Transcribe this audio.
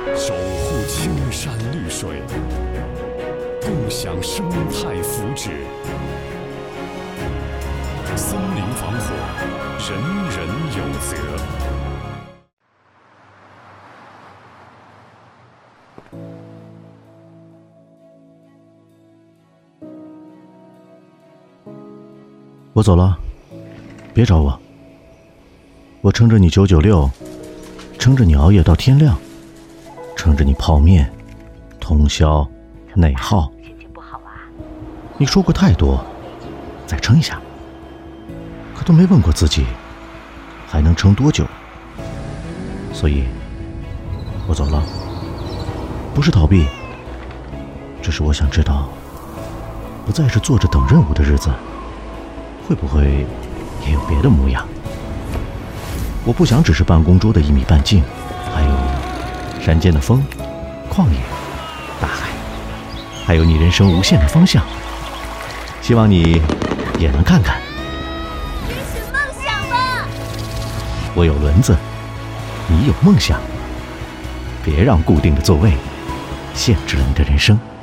守护青山绿水，共享生态福祉。森林防火，人人有责。 我走了，别找我。我撑着你996，撑着你熬夜到天亮，撑着你泡面、通宵、内耗。 心情不好啊？ 你说过太多，再撑一下。可都没问过自己，还能撑多久？所以，我走了。不是逃避，只是我想知道，不再是坐着等任务的日子，会不会也有别的模样？我不想只是办公桌的1米半径，还有山间的风、旷野、大海，还有你人生无限的方向。希望你也能看看。 追寻梦想吧！ 我有轮子，你有梦想，别让固定的座位限制了你的人生。